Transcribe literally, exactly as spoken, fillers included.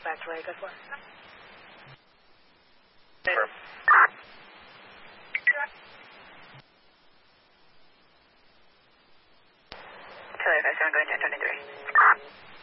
Fastway, good one. Confirm. Charlie five seven, go ahead, ten twenty-three.